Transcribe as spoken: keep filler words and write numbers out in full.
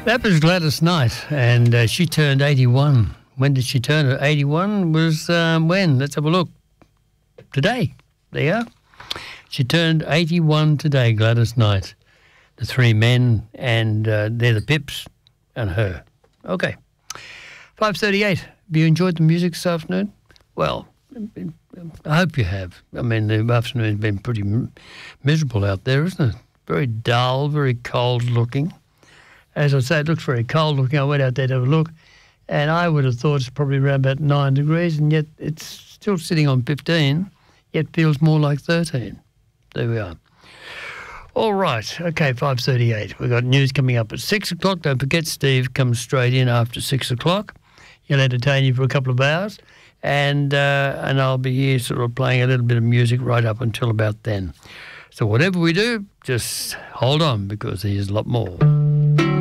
That was Gladys Knight, and uh, she turned eighty-one. When did she turn it? eighty-one was um, when? Let's have a look. Today. There you are. She turned eighty-one today, Gladys Knight. The three men, and uh, they're the Pips and her. Okay. five thirty-eight. Have you enjoyed the music this afternoon? Well, I hope you have. I mean, the afternoon's been pretty m- miserable out there, isn't it? Very dull, very cold looking. As I say, it looks very cold looking. I went out there to have a look, and I would have thought it's probably around about nine degrees, and yet it's still sitting on fifteen, yet feels more like thirteen. There we are. All right. Okay, five thirty-eight. We've got news coming up at six o'clock. Don't forget, Steve comes straight in after six o'clock. He'll entertain you for a couple of hours, and uh, and I'll be here sort of playing a little bit of music right up until about then. So whatever we do, just hold on, because there's a lot more.